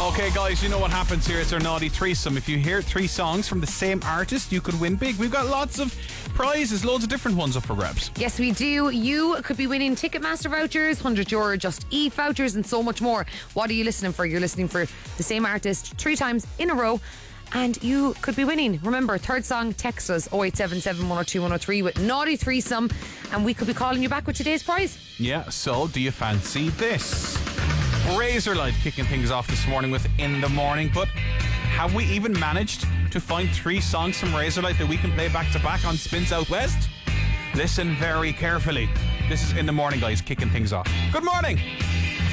Okay, guys, you know what happens here. It's our naughty threesome. If you hear 3 songs from the same artist, you could win big. We've got lots of prizes, loads of different ones up for grabs. Yes, we do. You could be winning Ticketmaster vouchers, €100 Just Eat vouchers, and so much more. What are you listening for? You're listening for the same artist 3 times in a row, and you could be winning. Remember, third song, text us 0877 102 103 with naughty threesome, and we could be calling you back with today's prize. Yeah, so do you fancy this? Razorlight kicking things off this morning with In the Morning, but have we even managed to find 3 songs from Razorlight that we can play back to back on Spin Southwest? Listen very carefully. This is In the Morning, guys, kicking things off. Good morning.